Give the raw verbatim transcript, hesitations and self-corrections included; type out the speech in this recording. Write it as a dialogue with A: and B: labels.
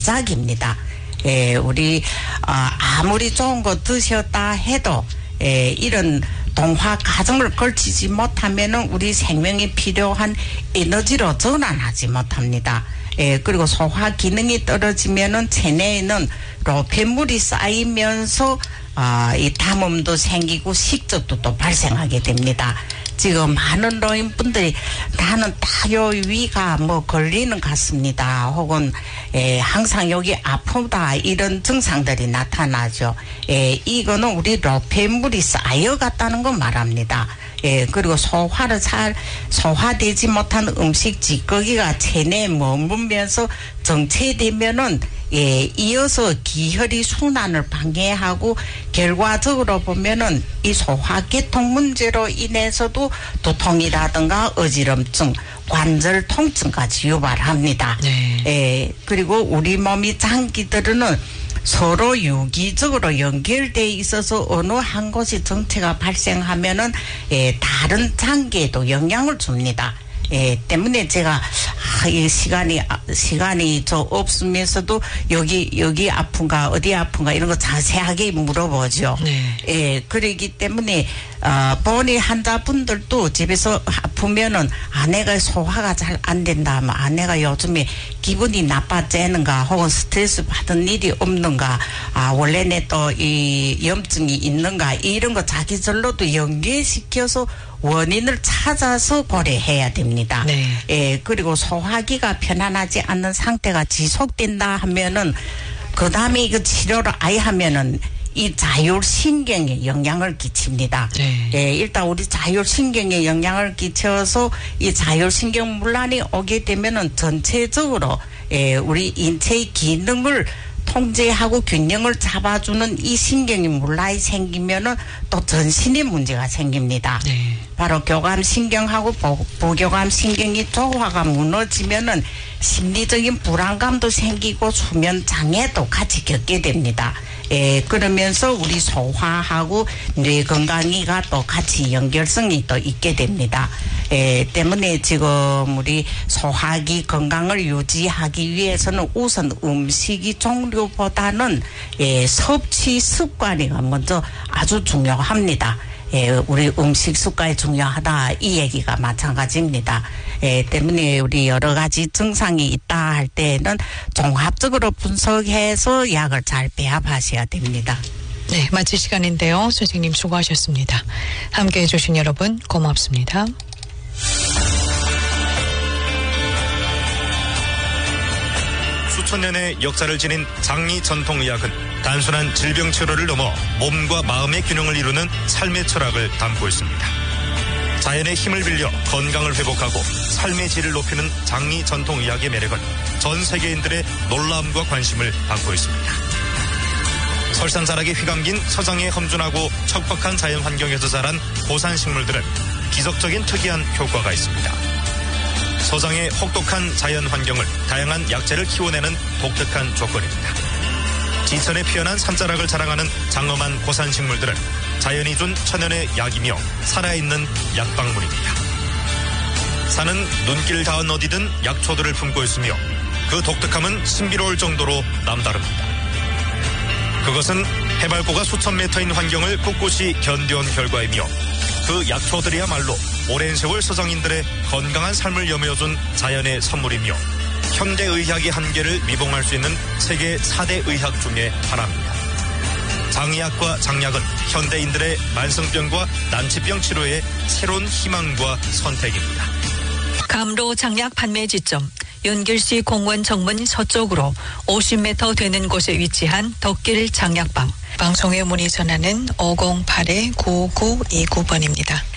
A: 짝입니다. 예, 우리 어, 아무리 좋은 거 드셨다 해도 예, 이런 동화 가정을 걸치지 못하면은 우리 생명이 필요한 에너지로 전환하지 못합니다. 예, 그리고 소화 기능이 떨어지면은 체내에는 로폐물이 쌓이면서 어, 이 담음도 생기고 식적도 또 발생하게 됩니다. 지금 많은 노인분들이 나는 다요 위가 뭐 걸리는 것 같습니다. 혹은 에, 항상 여기 아프다 이런 증상들이 나타나죠. 에, 이거는 우리 로폐물이 쌓여갔다는 거 말합니다. 예, 그리고 소화를 잘 소화되지 못한 음식 찌꺼기가 체내에 머물면서 정체되면은 예, 이어서 기혈이 순환을 방해하고 결과적으로 보면은 이 소화계통 문제로 인해서도 두통이라든가 어지럼증, 관절 통증까지 유발합니다. 네. 예, 그리고 우리 몸이 장기들은 서로 유기적으로 연결돼 있어서 어느 한 곳이 정체가 발생하면은 예, 다른 장기에도 영향을 줍니다. 예, 때문에 제가 아, 이 시간이 시간이 저 없으면서도 여기 여기 아픈가 어디 아픈가 이런 거 자세하게 물어보죠. 네. 예, 그러기 때문에 어, 본의 환자분들도 집에서 아프면은 아내가 소화가 잘 안 된다 하면 아내가 요즘에 기분이 나빠지는가 혹은 스트레스 받은 일이 없는가 아 원래는 또 이 염증이 있는가 이런 거 자기절로도 연계시켜서 원인을 찾아서 고려해야 됩니다. 네. 예, 그리고 소화기가 편안하지 않는 상태가 지속된다 하면은 그 다음에 이거 치료를 아예 하면은 이 자율신경에 영향을 끼칩니다. 네. 예, 일단 우리 자율신경에 영향을 끼쳐서 이 자율신경 문란이 오게 되면은 전체적으로 예, 우리 인체의 기능을 통제하고 균형을 잡아주는 이 신경이 문란이 생기면은 또 전신의 문제가 생깁니다. 네. 바로 교감신경하고 부교감신경이 조화가 무너지면은 심리적인 불안감도 생기고 수면 장애도 같이 겪게 됩니다. 예, 그러면서 우리 소화하고 뇌 건강이가 또 같이 연결성이 또 있게 됩니다. 예, 때문에 지금 우리 소화기 건강을 유지하기 위해서는 우선 음식이 종류보다는 예, 섭취 습관이 먼저 아주 중요합니다. 예, 우리 음식 습관이 중요하다 이 얘기가 마찬가지입니다. 예, 때문에 우리 여러 가지 증상이 있다 할 때는 종합적으로 분석해서 약을 잘 배합하셔야 됩니다.
B: 네, 마칠 시간인데요. 선생님 수고하셨습니다. 함께해 주신 여러분 고맙습니다.
C: 수천 년의 역사를 지닌 장리 전통의학은 단순한 질병 치료를 넘어 몸과 마음의 균형을 이루는 삶의 철학을 담고 있습니다. 자연의 힘을 빌려 건강을 회복하고 삶의 질을 높이는 장리 전통의학의 매력은 전 세계인들의 놀라움과 관심을 받고 있습니다. 설상자락에 휘감긴 서장의 험준하고 척박한 자연 환경에서 자란 고산식물들은 기적적인 특이한 효과가 있습니다. 서장의 혹독한 자연 환경을 다양한 약재를 키워내는 독특한 조건입니다. 지천에 피어난 산자락을 자랑하는 장엄한 고산식물들은 자연이 준 천연의 약이며 살아있는 약방문입니다. 산은 눈길 닿은 어디든 약초들을 품고 있으며 그 독특함은 신비로울 정도로 남다릅니다. 그것은 해발고가 수천 미터인 환경을 꿋꿋이 견뎌온 결과이며 그 약초들이야말로 오랜 세월 서장인들의 건강한 삶을 여며준 자연의 선물이며 현대의학의 한계를 미봉할 수 있는 세계 사 대 의학 중에 하나입니다. 장의학과 장약은 현대인들의 만성병과 난치병 치료의 새로운 희망과 선택입니다.
B: 감로 장약 판매 지점 연길시 공원 정문 서쪽으로 오십 미터 되는 곳에 위치한 덕길 장약방. 방송에 문의 전화는 오공팔 구오구이구 번입니다.